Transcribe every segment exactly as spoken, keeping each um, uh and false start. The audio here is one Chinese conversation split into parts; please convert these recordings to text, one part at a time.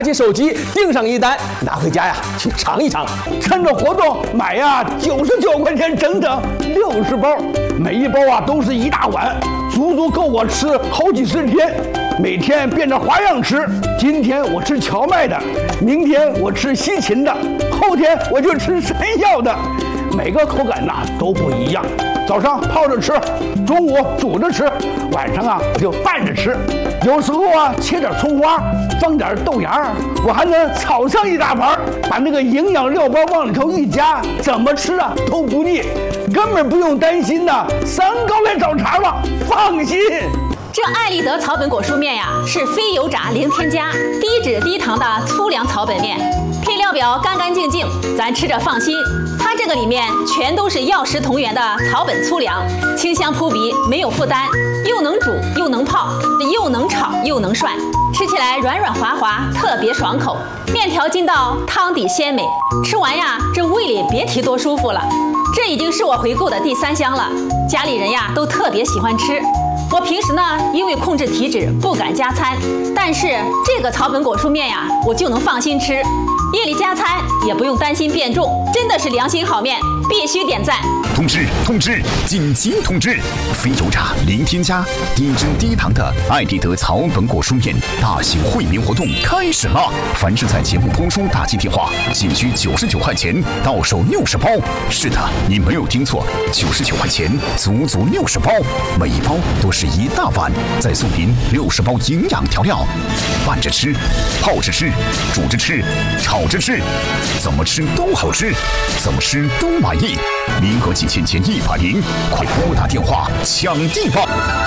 起手机订上一单，拿回家呀去尝一尝。趁着活动买呀九十九块钱整整六十包，每一包啊都是一大碗，足足够我吃好几十天。每天变着花样吃，今天我吃荞麦的，明天我吃西芹的，后天我就吃山药的，每个口感呐都不一样。早上泡着吃，中午煮着吃，晚上啊我就拌着吃。有时候啊切点葱花，放点豆芽，我还能炒上一大盘，把那个营养料包往里头一加，怎么吃啊都不腻，根本不用担心呐三高来找茬了，放心。 这爱立德草本果蔬面呀，是非油炸零添加、低脂低糖的粗粮草本面，配料表干干净净，咱吃着放心。它这个里面全都是药食同源的草本粗粮，清香扑鼻，没有负担，又能煮又能泡，又能炒又能涮，吃起来软软滑滑，特别爽口。面条筋道，汤底鲜美，吃完呀，这胃里别提多舒服了。这已经是我回购的第三箱了，家里人呀都特别喜欢吃。我平时呢，因为控制体脂不敢加餐，但是这个草本果蔬面呀，我就能放心吃，夜里加餐也不用担心变重，真的是良心好面，必须点赞。 通知通知，紧急通知！非油炸、零添加、低脂低糖的爱立德草本果蔬面大型惠民活动开始了！凡是在节目播出打进电话，仅需九十九块钱，到手六十包。是的，你没有听错，九十九块钱，足足六十包，每一包都是一大碗，再送您六十包营养调料，拌着吃，泡着吃，煮着吃，炒着吃，怎么吃都好吃，怎么吃都满意。名额仅限前一百零，快拨打电话抢地吧！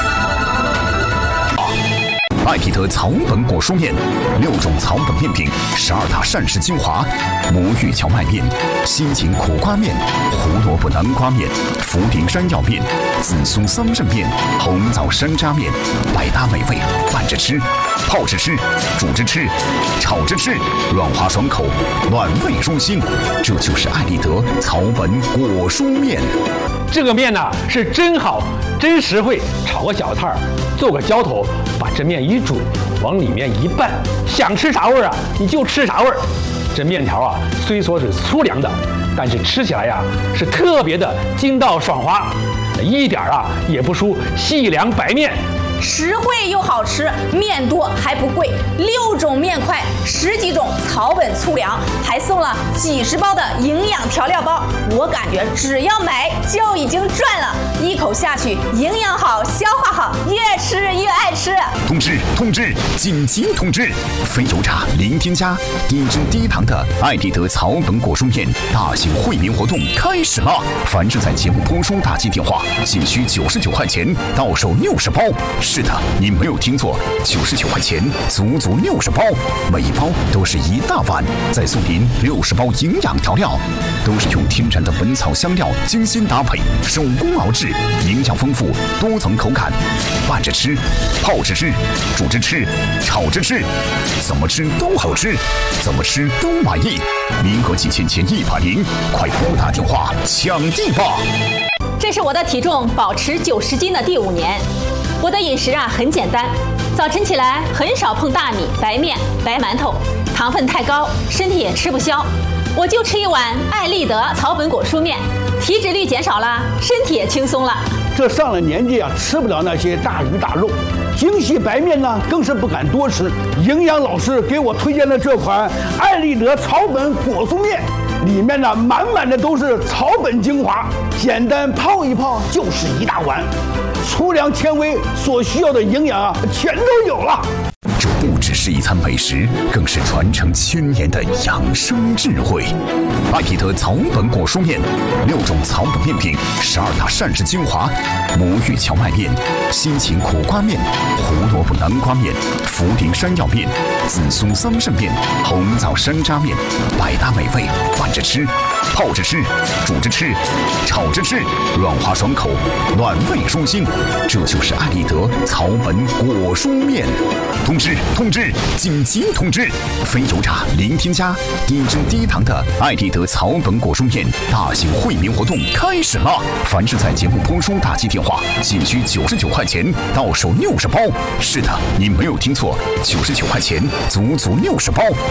爱立德草本果蔬面，六种草本面品，十二大膳食精华：魔芋荞麦面、西芹苦瓜面、胡萝卜南瓜面、茯苓山药面、紫苏桑葚面、红枣山楂面，百搭美味，拌着吃，泡着吃，煮着吃，炒着吃，软滑爽口，暖胃舒心。这就是爱立德草本果蔬面。 这个面呢是真好，真实惠，炒个小菜儿，做个浇头，把这面一煮，往里面一拌，想吃啥味儿啊你就吃啥味儿。这面条啊虽说是粗粮的，但是吃起来呀是特别的筋道爽滑，一点啊也不输细粮白面。 实惠又好吃，面多还不贵，六种面块，十几种草本粗粮，还送了几十包的营养调料包。我感觉只要买就已经赚了，一口下去，营养好，消化好，越吃越爱吃。 通知通知，紧急通知！非油炸、零添加、低脂低糖的爱立德草本果蔬面大型惠民活动开始了！凡是在节目播出打进电话，仅需九十九块钱，到手六十包。是的，你没有听错，九十九块钱，足足六十包，每一包都是一大碗，再送您六十包营养调料，都是用天然的本草香料精心搭配，手工熬制，营养丰富，多层口感，拌着吃，泡着吃，煮着吃，炒着吃，怎么吃都好吃，怎么吃都满意。名额仅限前一百零，快拨打电话抢地吧！ 这是我的体重保持九十斤的第五年。我的饮食啊很简单，早晨起来很少碰大米、白面、白馒头，糖分太高，身体也吃不消。我就吃一碗爱立德草本果蔬面，体脂率减少了，身体也轻松了。 这上了年纪啊，吃不了那些大鱼大肉，精细白面呢更是不敢多吃。营养老师给我推荐的这款爱立德草本果蔬面，里面呢满满的都是草本精华，简单泡一泡就是一大碗，粗粮纤维所需要的营养啊全都有了。 这不只是一餐美食，更是传承千年的养生智慧。爱立德草本果蔬面，六种草本面品，十二大膳食精华：魔芋荞麦面、西芹苦瓜面、胡萝卜南瓜面、茯苓山药面、紫苏桑葚面、红枣山楂面，百搭美味，拌着吃，泡着吃，煮着吃，炒着吃，软滑爽口，暖胃舒心。这就是爱立德草本果蔬面。通知通知，紧急通知！非油炸、零添加、低脂低糖的爱立德草本果蔬面大型惠民活动开始了！凡是在节目播出打进电话，仅需九十九块钱，到手六十包。是的，你没有听错，九十九块钱，足足六十包，